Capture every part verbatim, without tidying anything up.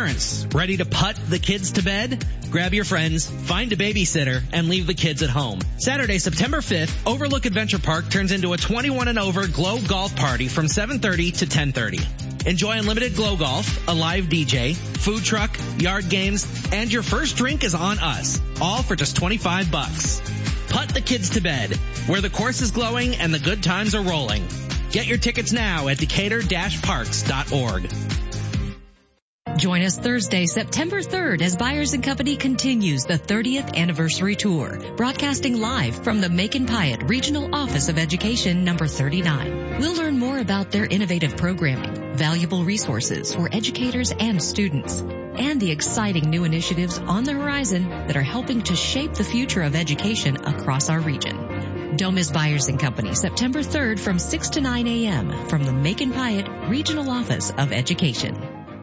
Parents, ready to put the kids to bed? Grab your friends, find a babysitter, and leave the kids at home. Saturday, September fifth, Overlook Adventure Park turns into a twenty-one and over Glow Golf Party from seven thirty to ten thirty. Enjoy unlimited Glow Golf, a live D J, food truck, yard games, and your first drink is on us. All for just twenty-five bucks. Put the kids to bed, where the course is glowing and the good times are rolling. Get your tickets now at decatur dash parks dot org. Join us Thursday, September third, as Byers and Company continues the thirtieth anniversary tour, broadcasting live from the Macon Pyatt Regional Office of Education number thirty-nine. We'll learn more about their innovative programming, valuable resources for educators and students, and the exciting new initiatives on the horizon that are helping to shape the future of education across our region. Don't miss Byers and Company, September third from six to nine a.m. from the Macon Pyatt Regional Office of Education.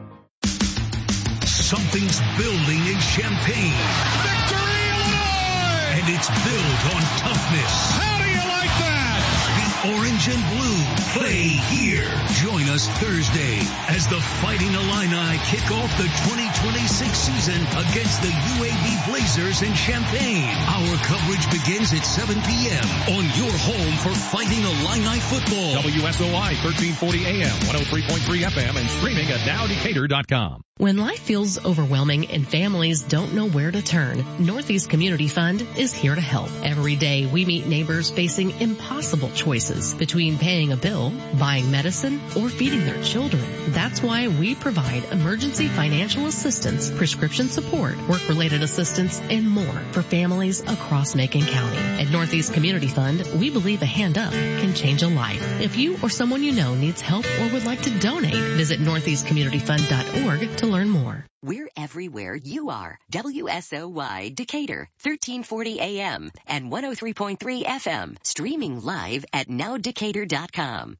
Something's building in Champaign. Victory, Illinois! And it's built on toughness. How do you like that? The orange and blue play here. Join us Thursday as the Fighting Illini kick off the twenty twenty-six season against the U A B Blazers in Champaign. Our coverage begins at seven p.m. on your home for Fighting Illini football. W S O I thirteen forty A M, one oh three point three F M, and streaming at now decatur dot com. When life feels overwhelming and families don't know where to turn, Northeast Community Fund is here to help. Every day we meet neighbors facing impossible choices between paying a bill, buying medicine, or feeding their children. That's why we provide emergency financial assistance, prescription support, work-related assistance, and more for families across Macon County. At Northeast Community Fund, we believe a hand up can change a life. If you or someone you know needs help or would like to donate, visit northeast community fund dot org to learn more. We're everywhere you are. W S O Y Decatur, thirteen forty A M and one oh three point three F M. Streaming live at now decatur dot com.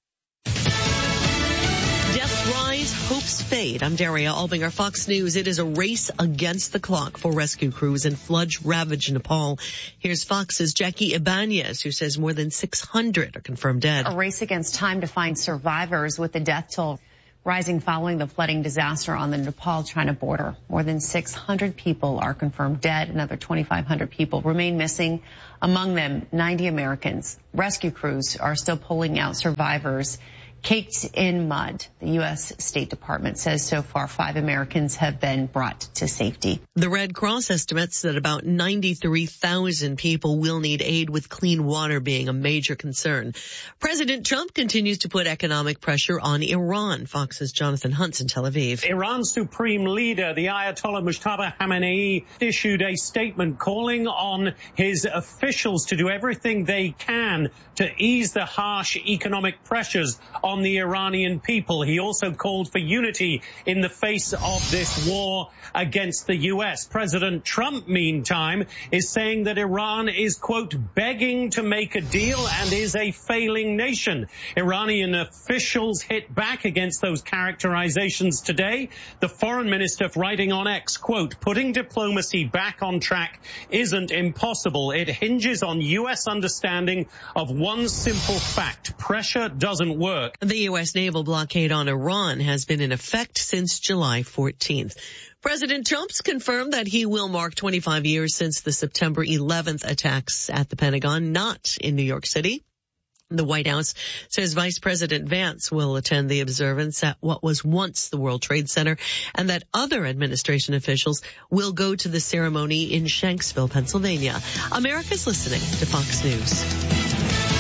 Deaths rise, hopes fade. I'm Daria Albinger, Fox News. It is a race against the clock for rescue crews in flood-ravaged Nepal. Here's Fox's Jackie Ibanez, who says more than six hundred are confirmed dead. A race against time to find survivors, with the death toll rising following the flooding disaster on the Nepal-China border. More than six hundred people are confirmed dead. Another twenty-five hundred people remain missing, among them ninety Americans. Rescue crews are still pulling out survivors caked in mud. The U S State Department says so far five Americans have been brought to safety. The Red Cross estimates that about ninety-three thousand people will need aid, with clean water being a major concern. President Trump continues to put economic pressure on Iran. Fox's Jonathan Hunt's in Tel Aviv. Iran's supreme leader, the Ayatollah Mustafa Khamenei, issued a statement calling on his officials to do everything they can to ease the harsh economic pressures on the Iranian people. He also called for unity in the face of this war against the U S. President Trump, meantime, is saying that Iran is, quote, begging to make a deal and is a failing nation. Iranian officials hit back against those characterizations today. The foreign minister writing on X, quote, putting diplomacy back on track isn't impossible. It hinges on U S understanding of one simple fact: pressure doesn't work. The U S naval blockade on Iran has been in effect since July fourteenth. President Trump's confirmed that he will mark twenty-five years since the September eleventh attacks at the Pentagon, not in New York City. The White House says Vice President Vance will attend the observance at what was once the World Trade Center, and that other administration officials will go to the ceremony in Shanksville, Pennsylvania. America's listening to Fox News.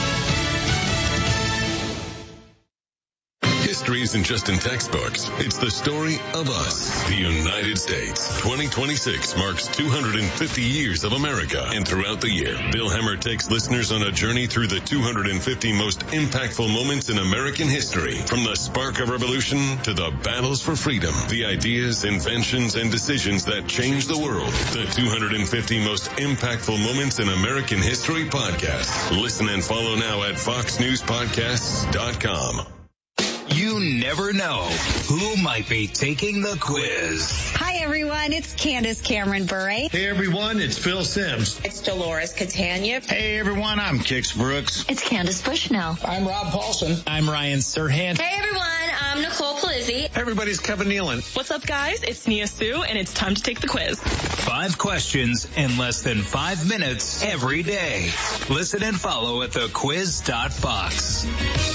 History isn't just in textbooks. It's the story of us, the United States. twenty twenty-six marks two hundred fifty years of America. And throughout the year, Bill Hemmer takes listeners on a journey through the two hundred fifty most impactful moments in American history. From the spark of revolution to the battles for freedom, the ideas, inventions, and decisions that changed the world. The two hundred fifty most impactful moments in American history podcast. Listen and follow now at fox news podcasts dot com. You never know who might be taking the quiz. Hi, everyone. It's Candace Cameron Bure. Hey, everyone. It's Phil Sims. It's Dolores Catania. Hey, everyone. I'm Kix Brooks. It's Candace Bushnell. I'm Rob Paulson. I'm Ryan Serhant. Hey, everyone. I'm I'm Nicole Palizzi. Everybody's Kevin Nealon. What's up, guys? It's Nia Sue, and it's time to take the quiz. Five questions in less than five minutes every day. Listen and follow at the quiz dot fox.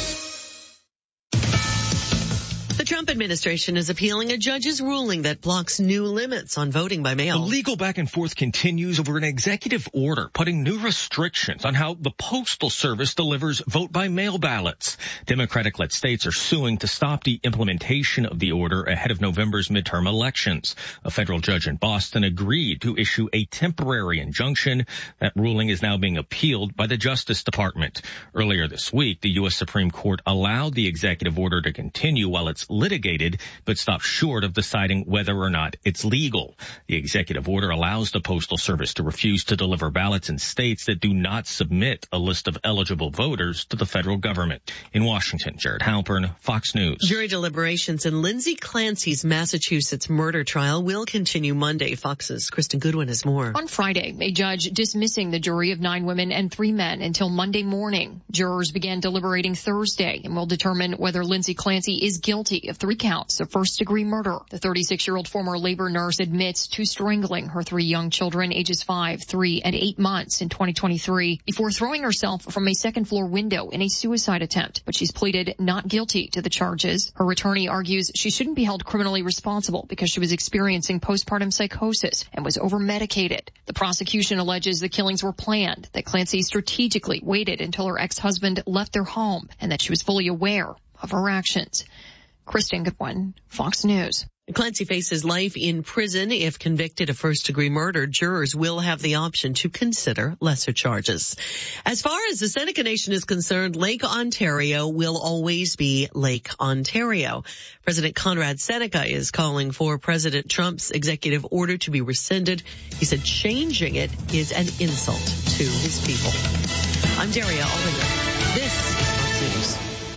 The Trump administration is appealing a judge's ruling that blocks new limits on voting by mail. The legal back and forth continues over an executive order putting new restrictions on how the Postal Service delivers vote-by-mail ballots. Democratic-led states are suing to stop the implementation of the order ahead of November's midterm elections. A federal judge in Boston agreed to issue a temporary injunction. That ruling is now being appealed by the Justice Department. Earlier this week, the U S Supreme Court allowed the executive order to continue while it's litigated, but stopped short of deciding whether or not it's legal. The executive order allows the Postal Service to refuse to deliver ballots in states that do not submit a list of eligible voters to the federal government. In Washington, Jared Halpern, Fox News. Jury deliberations in Lindsay Clancy's Massachusetts murder trial will continue Monday. Fox's Kristen Goodwin has more. On Friday, a judge dismissing the jury of nine women and three men until Monday morning. Jurors began deliberating Thursday and will determine whether Lindsay Clancy is guilty of three counts of first-degree murder. The thirty-six-year-old former labor nurse admits to strangling her three young children, ages five, three, and eight months in twenty twenty-three, before throwing herself from a second-floor window in a suicide attempt. But she's pleaded not guilty to the charges. Her attorney argues she shouldn't be held criminally responsible because she was experiencing postpartum psychosis and was over-medicated. The prosecution alleges the killings were planned, that Clancy strategically waited until her ex-husband left their home, and that she was fully aware of her actions. Kristen Goodwin, Fox News. Clancy faces life in prison. If convicted of first-degree murder, jurors will have the option to consider lesser charges. As far as the Seneca Nation is concerned, Lake Ontario will always be Lake Ontario. President Conrad Seneca is calling for President Trump's executive order to be rescinded. He said changing it is an insult to his people. I'm Daria Aldinger. This is Fox News.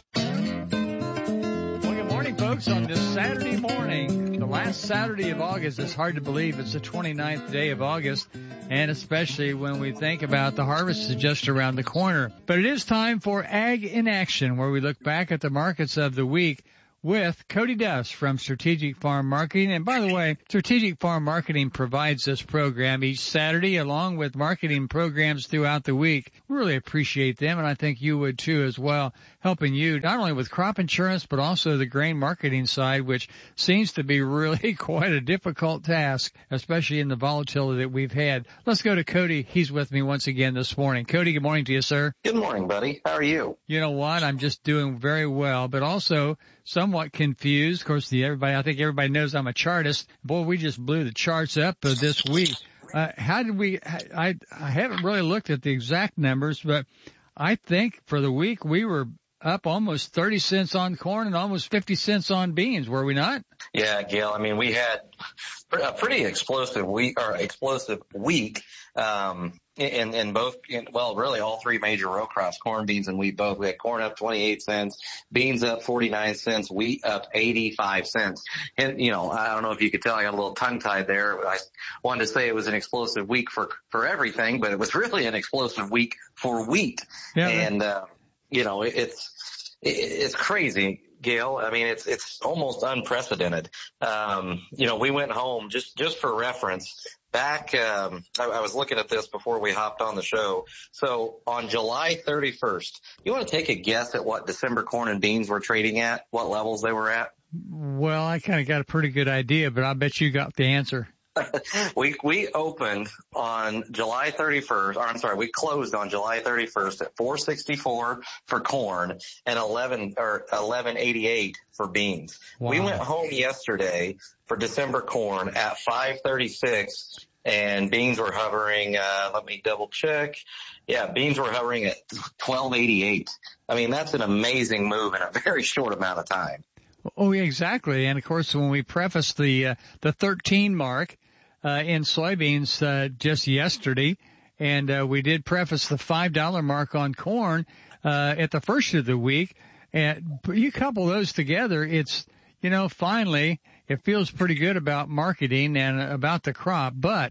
Folks, on this Saturday morning, the last Saturday of August, it's hard to believe it's the twenty-ninth day of August, and especially when we think about the harvest is just around the corner. But it is time for Ag in Action, where we look back at the markets of the week with Cody Duss from Strategic Farm Marketing. And by the way, Strategic Farm Marketing provides this program each Saturday along with marketing programs throughout the week. We really appreciate them, and I think you would too as well, helping you not only with crop insurance but also the grain marketing side, which seems to be really quite a difficult task, especially in the volatility that we've had. Let's go to Cody. He's with me once again this morning. Cody, good morning to you, sir. Good morning, buddy. How are you? You know what? I'm just doing very well, but also somewhat confused. Of course, the everybody, I think everybody knows I'm a chartist. Boy, we just blew the charts up uh, this week. Uh, how did we, I, I haven't really looked at the exact numbers, but I think for the week we were up almost thirty cents on corn and almost fifty cents on beans, were we not? Yeah, Gil. I mean, we had a pretty explosive week, or explosive week, um, in, in both, in, well, really all three major row crops, corn, beans, and wheat both. We had corn up twenty-eight cents, beans up forty-nine cents, wheat up eighty-five cents. And, you know, I don't know if you could tell, I got a little tongue-tied there. I wanted to say it was an explosive week for, for everything, but it was really an explosive week for wheat. Yeah. And, uh, you know, it's, it's crazy, Gail. I mean, it's, it's almost unprecedented. Um, you know, we went home just, just for reference. Back, um, I, I was looking at this before we hopped on the show. So on July thirty-first, you want to take a guess at what December corn and beans were trading at, what levels they were at? Well, I kind of got a pretty good idea, but I bet you got the answer. we we opened on July thirty-first, or I'm sorry, we closed on July thirty-first at four sixty-four for corn and eleven or eleven eighty-eight for beans. Wow. We went home yesterday for December corn at five thirty-six, and beans were hovering. Uh, let me double check. Yeah, beans were hovering at twelve eighty-eight. I mean, that's an amazing move in a very short amount of time. Oh, yeah, exactly. And of course, when we prefaced the uh, the thirteen mark uh, in soybeans uh, just yesterday, and uh, we did preface the five dollar mark on corn uh, at the first of the week, and you couple those together, it's, you know, finally it feels pretty good about marketing and about the crop. But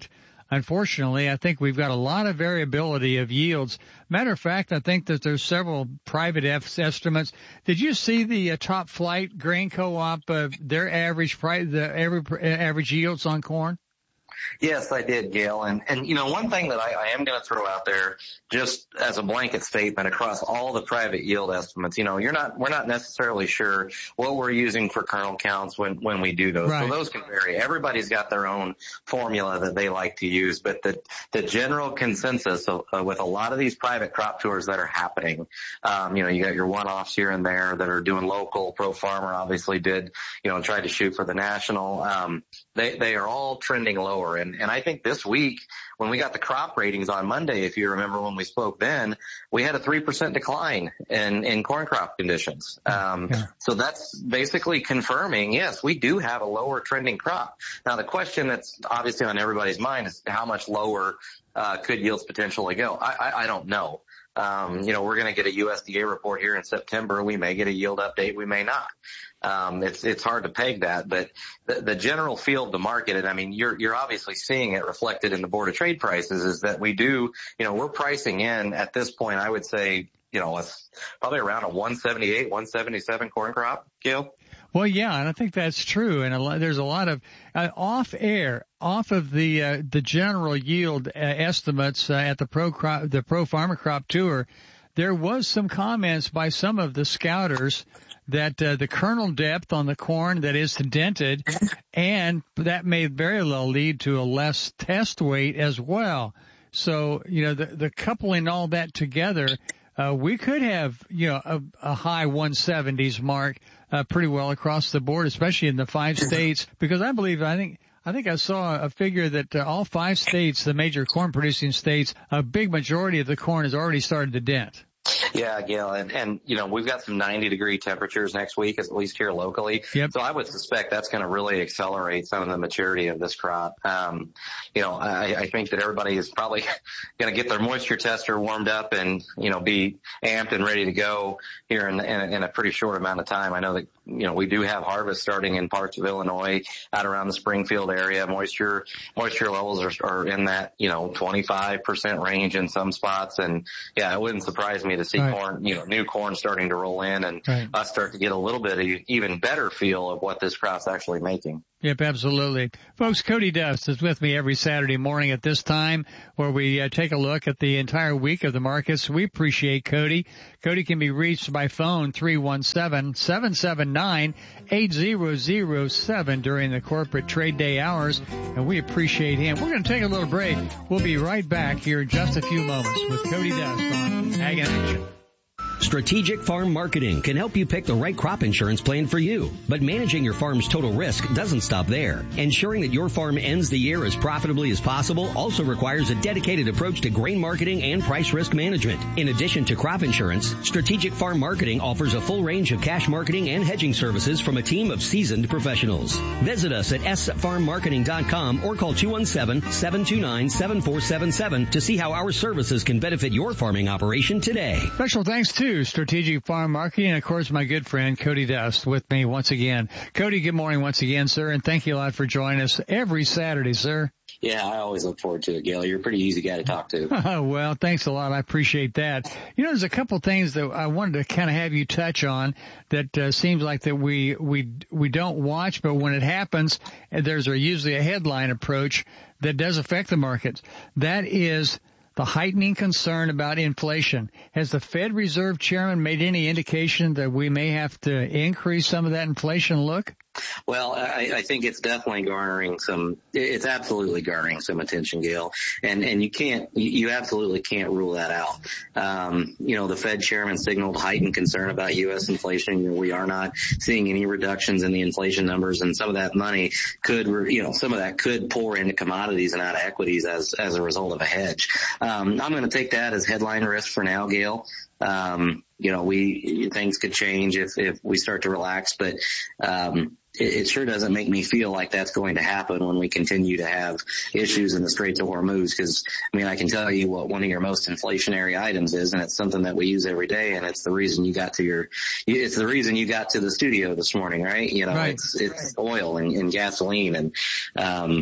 unfortunately, I think we've got a lot of variability of yields. Matter of fact, I think that there's several private F estimates. Did you see the uh, Top Flight grain co-op, uh, their average price, the average, average yields on corn? Yes, I did, Gail. And, and you know, one thing that I, I am going to throw out there just as a blanket statement across all the private yield estimates, you know, you're not, we're not necessarily sure what we're using for kernel counts when, when we do those. Right. So those can vary. Everybody's got their own formula that they like to use, but the, the general consensus of, uh, with a lot of these private crop tours that are happening, um, you know, you got your one-offs here and there that are doing local. Pro Farmer obviously did, you know, tried to shoot for the national. Um, they, they are all trending lower. And, and I think this week, when we got the crop ratings on Monday, if you remember when we spoke then, we had a three percent decline in, in corn crop conditions. Um, yeah. So that's basically confirming, yes, we do have a lower trending crop. Now, the question that's obviously on everybody's mind is how much lower uh, could yields potentially go? I, I, I don't know. Um, you know, we're going to get a U S D A report here in September. We may get a yield update. We may not. Um, it's, it's hard to peg that, but the, the general feel of the market, and I mean, you're, you're obviously seeing it reflected in the Board of Trade prices, is that we do, you know, we're pricing in at this point, I would say, you know, a, probably around a one seventy-eight, one seventy-seven corn crop, Gil. Well, yeah, and I think that's true. And a lot, there's a lot of uh, off air, off of the uh, the general yield uh, estimates uh, at the pro crop, the Pro Farmer Crop Tour. There was some comments by some of the scouters that uh, the kernel depth on the corn that is dented, and that may very well lead to a less test weight as well. So, you know, the, the coupling all that together, uh, we could have, you know, a, a high one seventies mark uh, pretty well across the board, especially in the five states, because I believe, I think, I think I saw a figure that uh, all five states, the major corn producing states, a big majority of the corn has already started to dent. Yeah, Gail, and, and, you know, we've got some ninety degree temperatures next week, at least here locally. Yep. So I would suspect that's going to really accelerate some of the maturity of this crop. Um, you know, I, I think that everybody is probably going to get their moisture tester warmed up and, you know, be amped and ready to go here in, in, in a pretty short amount of time. I know that, you know, we do have harvest starting in parts of Illinois out around the Springfield area. Moisture, moisture levels are, are in that, you know, twenty-five percent range in some spots. And yeah, it wouldn't surprise me to see right. corn, you know, new corn starting to roll in and right. us start to get a little bit of even better feel of what this crop's actually making. Yep, absolutely. Folks, Cody Dust is with me every Saturday morning at this time where we uh, take a look at the entire week of the markets. We appreciate Cody. Cody can be reached by phone three one seven, seven seven nine, eight zero zero seven during the corporate trade day hours, and we appreciate him. We're going to take a little break. We'll be right back here in just a few moments with Cody Dust on Ag in Action. Strategic Farm Marketing can help you pick the right crop insurance plan for you. But managing your farm's total risk doesn't stop there. Ensuring that your farm ends the year as profitably as possible also requires a dedicated approach to grain marketing and price risk management. In addition to crop insurance, Strategic Farm Marketing offers a full range of cash marketing and hedging services from a team of seasoned professionals. Visit us at s farm marketing dot com or call two one seven, seven two nine, seven four seven seven to see how our services can benefit your farming operation today. Special thanks to Strategic Farm Marketing, and of course my good friend Cody Dust with me once again. Cody, good morning once again, sir, and thank you a lot for joining us every Saturday, sir. Yeah, I always look forward to it, Gail. You're a pretty easy guy to talk to. Well, thanks a lot. I appreciate that. You know, there's a couple things that I wanted to kind of have you touch on that uh, seems like that we we we don't watch, but when it happens, there's a, usually a headline approach that does affect the markets. That is the heightening concern about inflation. Has the Fed Reserve Chairman made any indication that we may have to increase some of that inflation look? Well, I, I think it's definitely garnering some, it's absolutely garnering some attention, Gail. And, and you can't, you absolutely can't rule that out. Um, you know, the Fed chairman signaled heightened concern about U S inflation. You know, we are not seeing any reductions in the inflation numbers, and some of that money could, you know, some of that could pour into commodities and out of equities as, as a result of a hedge. Um, I'm going to take that as headline risk for now, Gail. Um, you know, we, things could change if, if we start to relax, but, um, it, it sure doesn't make me feel like that's going to happen when we continue to have issues in the Straits of Hormuz. Because, I mean, I can tell you what one of your most inflationary items is, and it's something that we use every day, and it's the reason you got to your, it's the reason you got to the studio this morning, right? You know, right. it's, it's oil and, and gasoline, and, um,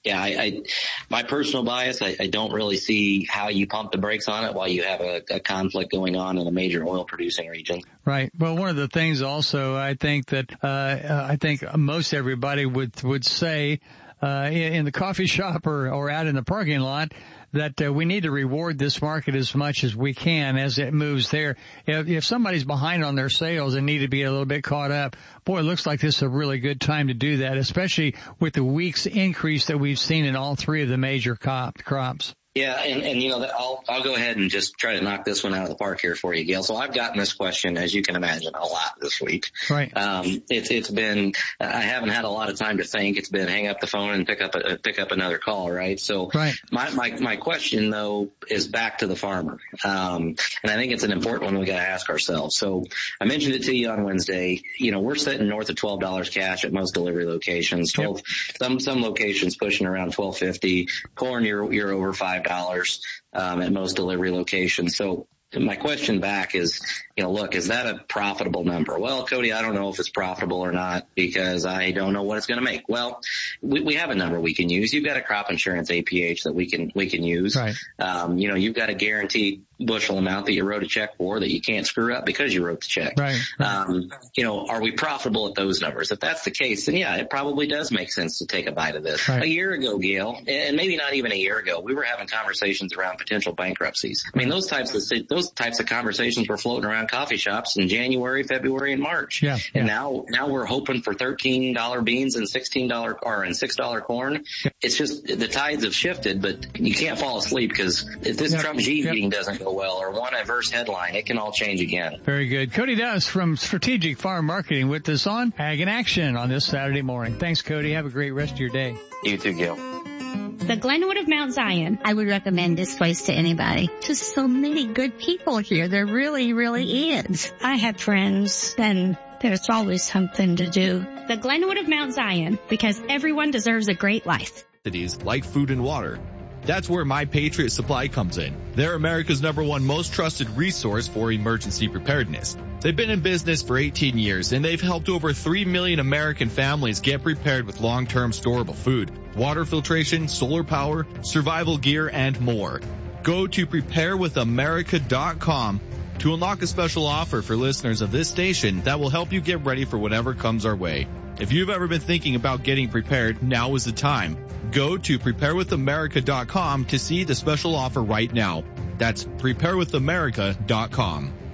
Yeah, I, I my personal bias, I, I don't really see how you pump the brakes on it while you have a, a conflict going on in a major oil producing region. Right. Well, one of the things also, I think that uh, I think most everybody would would say uh, in, in the coffee shop or, or out in the parking lot, that uh, we need to reward this market as much as we can as it moves there. If, if somebody's behind on their sales and need to be a little bit caught up, boy, it looks like this is a really good time to do that, especially with the week's increase that we've seen in all three of the major crop, crops. Yeah, and, and you know, I'll I'll go ahead and just try to knock this one out of the park here for you, Gail. So I've gotten this question, as you can imagine, a lot this week. Right. Um, it's it's been I haven't had a lot of time to think. It's been hang up the phone and pick up a pick up another call, right? So right. my my my question though is back to the farmer, um, and I think it's an important one we got to ask ourselves. So I mentioned it to you on Wednesday. You know, we're sitting north of twelve dollars cash at most delivery locations. Twelve yep. some some locations pushing around twelve fifty. Corn, you're you're over five dollars um, at most delivery locations. So my question back is, you know, look, is that a profitable number? Well, Cody, I don't know if it's profitable or not because I don't know what it's going to make. Well, we, we have a number we can use. You've got a crop insurance A P H that we can we can use. Right. Um, you know, you've got a guaranteed bushel amount that you wrote a check for that you can't screw up because you wrote the check. Right. Um, you know, are we profitable at those numbers? If that's the case, then yeah, it probably does make sense to take a bite of this. Right. A year ago, Gail, and maybe not even a year ago, we were having conversations around potential bankruptcies. I mean, those types of those types of conversations were floating around coffee shops in January, February, and March. Yeah. yeah. And now, now we're hoping for thirteen dollar beans and sixteen dollar or and six dollar corn. Yeah. It's just the tides have shifted, but you can't fall asleep because if this yep. Trump Xi yep. meeting doesn't go well or one adverse headline, it can all change again. Very good. Cody Dust from Strategic Farm Marketing with us on Ag in Action on this Saturday morning. Thanks, Cody. Have a great rest of your day. You too, Gil. The Glenwood of Mount Zion. I would recommend this place to anybody. Just so many good people here. There really, really is. I have friends and there's always something to do. The Glenwood of Mount Zion, because everyone deserves a great life. Like food and water. That's where My Patriot Supply comes in. They're America's number one most trusted resource for emergency preparedness. They've been in business for eighteen years, and they've helped over three million American families get prepared with long-term storable food, water filtration, solar power, survival gear, and more. Go to prepare with america dot com to unlock a special offer for listeners of this station that will help you get ready for whatever comes our way. If you've ever been thinking about getting prepared, now is the time. Go to prepare with america dot com to see the special offer right now. That's prepare with america dot com.